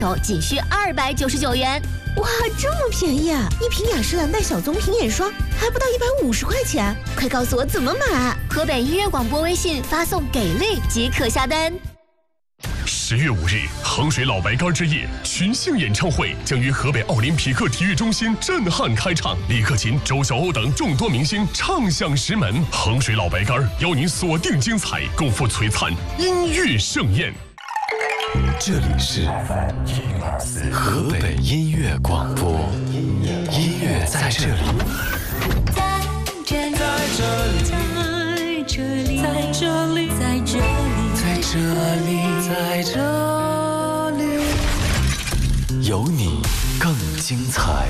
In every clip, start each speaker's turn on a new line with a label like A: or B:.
A: 仅需299元。
B: 哇，这么便宜啊！一瓶雅诗兰黛小棕瓶眼霜还不到150块钱，快告诉我怎么买！
A: 河北音乐广播微信发送“给力”即可下单。
C: 10月5日，衡水老白干之夜群星演唱会将于河北奥林匹克体育中心震撼开场，李克勤、周晓鸥等众多明星唱响石门。衡水老白干邀您锁定精彩，共赴璀璨音乐盛宴。
D: 这里是河北音乐广播，音乐在这里，
E: 在这里，
D: 有你更精彩。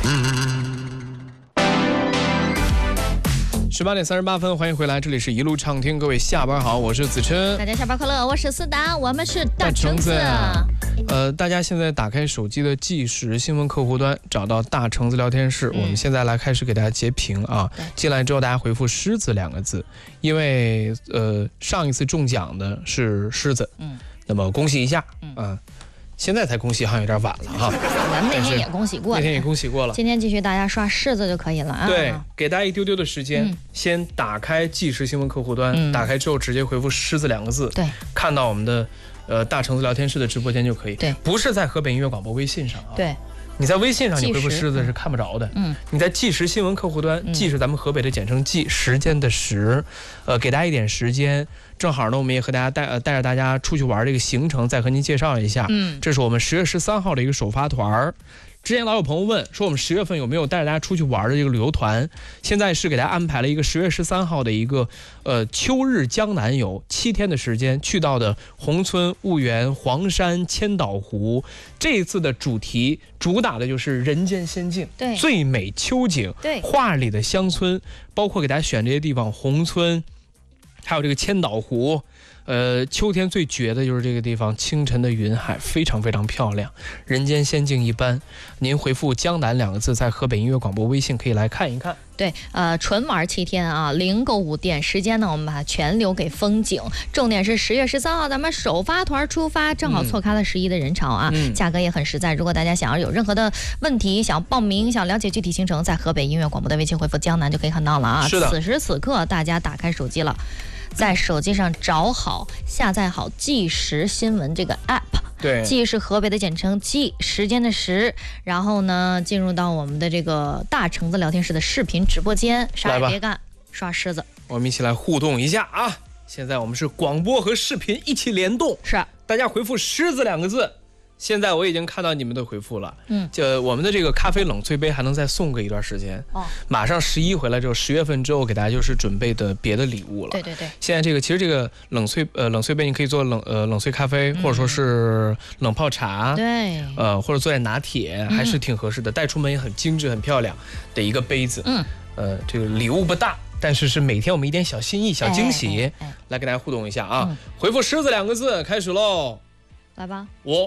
F: 18点38分，欢迎回来，这里是一路畅听，各位下班好，我是子琛。
G: 大家下班快乐，我是思达，我们是大橙子。
F: 大家现在打开手机的即时新闻客户端，找到大橙子聊天室，我们现在来开始给大家截屏啊。进来之后，大家回复狮子2个字，因为上一次中奖的是狮子，那么恭喜一下啊。现在才恭喜好像有点晚了哈，
G: 咱们那天也恭喜过了，
F: 那天也恭喜过了，
G: 今天继续大家刷柿子就可以了啊。
F: 对，给大家一丢丢的时间，先打开即时新闻客户端，打开之后直接回复狮子2个字，
G: 对，
F: 看到我们的大橙子聊天室的直播间就可以，
G: 对，
F: 不是在河北音乐广播微信上啊，
G: 对。
F: 你在微信上你回复狮子是看不着的，你在即时新闻客户端，即是咱们河北的简称即，时间的时，给大家一点时间，正好呢，我们也和大家带着大家出去玩这个行程，再和您介绍一下，这是我们10月13号的一个首发团。之前老有朋友问说我们10月份有没有带着大家出去玩的这个旅游团，现在是给大家安排了一个10月13号的一个秋日江南游，7天的时间，去到的宏村、婺源、黄山、千岛湖。这一次的主题主打的就是人间仙境，
G: 对，
F: 最美秋景，
G: 对，
F: 画里的乡村，包括给大家选这些地方，宏村，还有这个千岛湖。秋天最绝的就是这个地方，清晨的云海非常非常漂亮，人间仙境一般。您回复江南2个字，在河北音乐广播微信可以来看一看。
G: 对，纯玩7天啊，零购物店，时间呢我们把它全留给风景。重点是10月13号咱们首发团出发，正好错开了11的人潮啊，价格也很实在。如果大家想要有任何的问题，想报名，想了解具体行程，在河北音乐广播的微信回复江南就可以看到了啊。
F: 是的，
G: 此时此刻大家打开手机了，在手机上找好下载好即时新闻这个 app，
F: 对，
G: 即是河北的简称，即时间的时，然后呢进入到我们的这个大橙子聊天室的视频直播间，啥也别干，刷狮子，
F: 我们一起来互动一下啊！现在我们是广播和视频一起联动，
G: 是
F: 大家回复狮子2个字。现在我已经看到你们的回复了，就我们的这个咖啡冷萃杯还能再送个一段时间，马上11回来之后，10月份之后给大家就是准备的别的礼物了。
G: 对对对，
F: 现在这个其实这个冷萃杯你可以做冷萃咖啡，或者说是冷泡茶，
G: 对，
F: 或者做点拿铁，还是挺合适的，带出门也很精致很漂亮的一个杯子，这个礼物不大。但是每天我们一点小心意、小惊喜，来跟大家互动一下啊！回复狮子2个字，开始喽！
G: 来吧
F: ，5、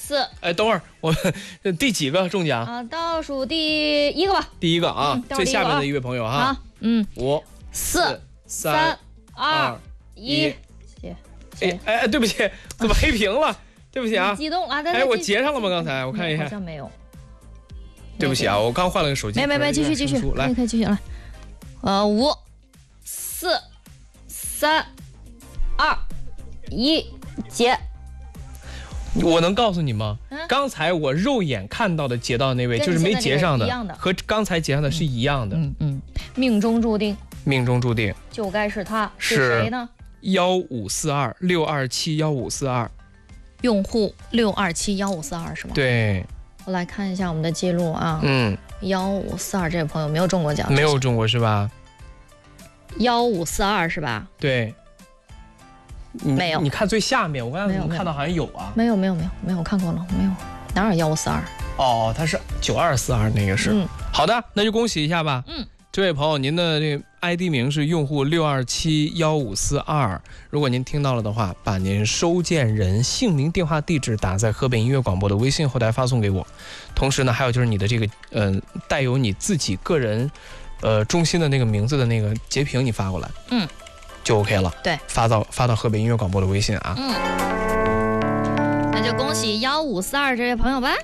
G: 4，
F: 等会儿我第几个中奖
G: 啊？倒数第1个吧。
F: 第1个啊，最下面的一位朋友哈。
G: 好
F: ，5、4、3、2、1。哎，对不起，怎么黑屏了？对不起啊，
G: 激动啊！
F: 我截上了吗？刚才我看一下，
G: 好像没有。
F: 对不起啊，我刚换了个手机。
G: 没，继续，来，可以继续来。5、4、3、2、1，截。
F: 我能告诉你吗？刚才我肉眼看到的截到那位就是没截上的，和刚才截上的是一样的。
G: 命中注定，
F: 就
G: 该是他。是谁呢
F: ？1542-627-1542，
G: 用户627-1542是吗？
F: 对。
G: 我来看一下我们的记录啊。1542这位朋友没有中过奖，
F: 没有中过是吧
G: ？1542是吧？
F: 对。
G: 没有，
F: 你看最下面，我刚才看到好像有啊。
G: 没有，我看过了，没有，哪有1542？
F: 哦，他是9242那个是。好的，那就恭喜一下吧。这位朋友，您的这个 ID 名是用户627-1542。如果您听到了的话，把您收件人姓名、电话、地址打在河北音乐广播的微信后台发送给我。同时呢，还有就是你的这个带有你自己个人中心的那个名字的那个截屏，你发过来。就 OK 了。
G: 对，
F: 发到河北音乐广播的微信啊。
G: 那就恭喜1542这位朋友吧。